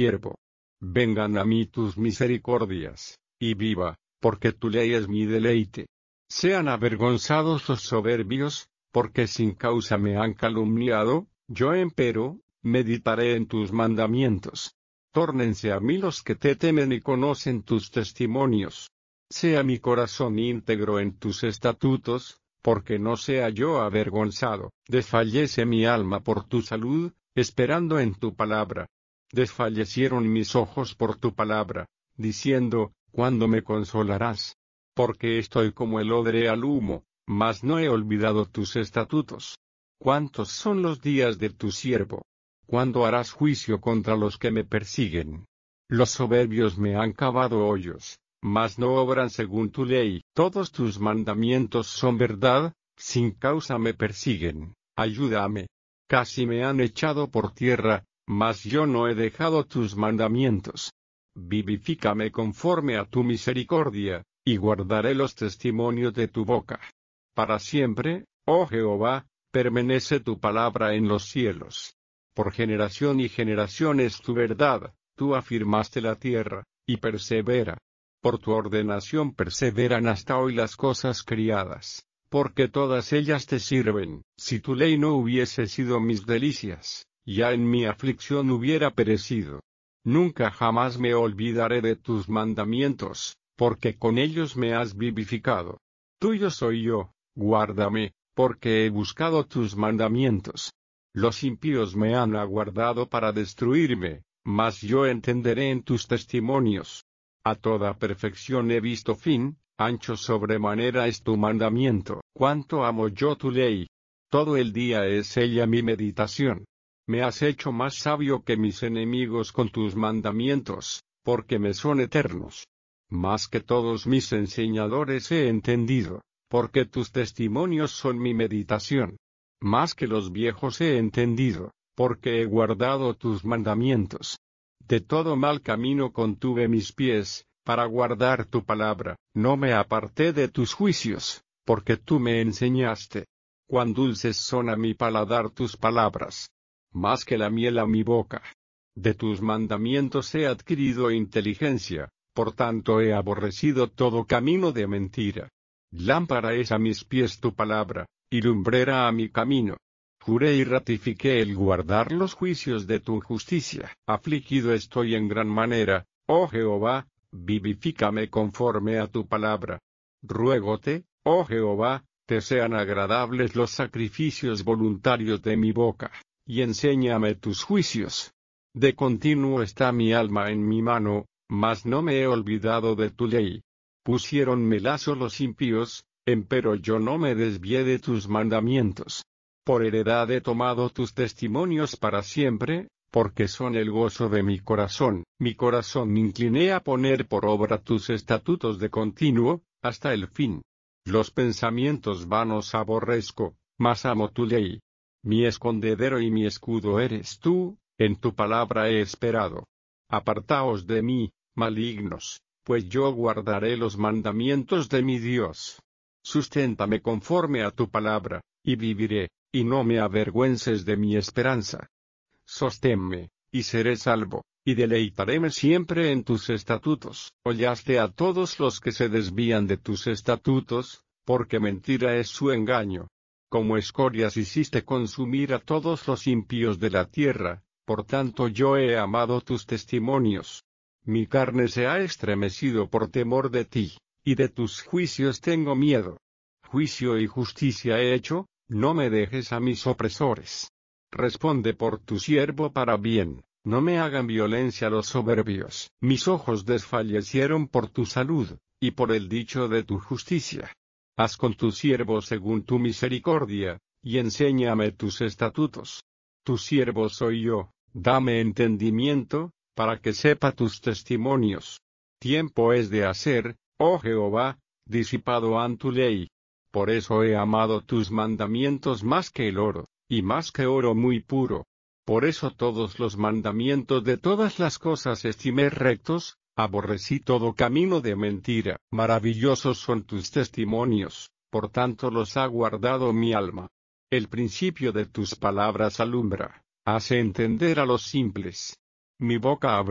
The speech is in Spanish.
siervo. Vengan a mí tus misericordias, y viva, porque tu ley es mi deleite. Sean avergonzados los soberbios, porque sin causa me han calumniado, yo empero, meditaré en tus mandamientos. Tórnense a mí los que te temen y conocen tus testimonios. Sea mi corazón íntegro en tus estatutos, porque no sea yo avergonzado. Desfallece mi alma por tu salud, esperando en tu palabra. Desfallecieron mis ojos por tu palabra, diciendo, ¿cuándo me consolarás? Porque estoy como el odre al humo, mas no he olvidado tus estatutos. ¿Cuántos son los días de tu siervo? ¿Cuándo harás juicio contra los que me persiguen? Los soberbios me han cavado hoyos, mas no obran según tu ley. Todos tus mandamientos son verdad, sin causa me persiguen. Ayúdame. Casi me han echado por tierra, mas yo no he dejado tus mandamientos. Vivifícame conforme a tu misericordia, y guardaré los testimonios de tu boca. Para siempre, oh Jehová, permanece tu palabra en los cielos. Por generación y generación es tu verdad, tú afirmaste la tierra, y persevera. Por tu ordenación perseveran hasta hoy las cosas criadas, porque todas ellas te sirven. Si tu ley no hubiese sido mis delicias, ya en mi aflicción hubiera perecido. Nunca jamás me olvidaré de tus mandamientos, porque con ellos me has vivificado. Tuyo soy yo, guárdame, porque he buscado tus mandamientos. Los impíos me han aguardado para destruirme, mas yo entenderé en tus testimonios. A toda perfección he visto fin, ancho sobremanera es tu mandamiento. Cuánto amo yo tu ley. Todo el día es ella mi meditación. Me has hecho más sabio que mis enemigos con tus mandamientos, porque me son eternos. Más que todos mis enseñadores he entendido, porque tus testimonios son mi meditación. Más que los viejos he entendido, porque he guardado tus mandamientos. De todo mal camino contuve mis pies, para guardar tu palabra. No me aparté de tus juicios, porque tú me enseñaste. Cuán dulces son a mi paladar tus palabras, más que la miel a mi boca. De tus mandamientos he adquirido inteligencia, por tanto he aborrecido todo camino de mentira. Lámpara es a mis pies tu palabra, y lumbrera a mi camino. Juré y ratifiqué el guardar los juicios de tu justicia. Afligido estoy en gran manera, oh Jehová, vivifícame conforme a tu palabra. Ruégote, oh Jehová, te sean agradables los sacrificios voluntarios de mi boca, y enséñame tus juicios. De continuo está mi alma en mi mano, mas no me he olvidado de tu ley. Pusiéronme lazo los impíos, empero yo no me desvié de tus mandamientos. Por heredad he tomado tus testimonios para siempre, porque son el gozo de mi corazón. Mi corazón me incliné a poner por obra tus estatutos de continuo, hasta el fin. Los pensamientos vanos aborrezco, mas amo tu ley. Mi escondedero y mi escudo eres tú, en tu palabra he esperado. Apartaos de mí, malignos, pues yo guardaré los mandamientos de mi Dios. Susténtame conforme a tu palabra, y viviré, y no me avergüences de mi esperanza. Sosténme, y seré salvo, y deleitaréme siempre en tus estatutos. Hollaste a todos los que se desvían de tus estatutos, porque mentira es su engaño. Como escorias hiciste consumir a todos los impíos de la tierra, por tanto yo he amado tus testimonios. Mi carne se ha estremecido por temor de ti, y de tus juicios tengo miedo. Juicio y justicia he hecho, no me dejes a mis opresores. Responde por tu siervo para bien, no me hagan violencia los soberbios. Mis ojos desfallecieron por tu salud, y por el dicho de tu justicia. Haz con tu siervo según tu misericordia, y enséñame tus estatutos. Tu siervo soy yo, dame entendimiento, para que sepa tus testimonios. Tiempo es de hacer, oh Jehová, disipado han tu ley. Por eso he amado tus mandamientos más que el oro, y más que oro muy puro. Por eso todos los mandamientos de todas las cosas estimé rectos, aborrecí todo camino de mentira. Maravillosos son tus testimonios, por tanto los ha guardado mi alma. El principio de tus palabras alumbra, hace entender a los simples. Mi boca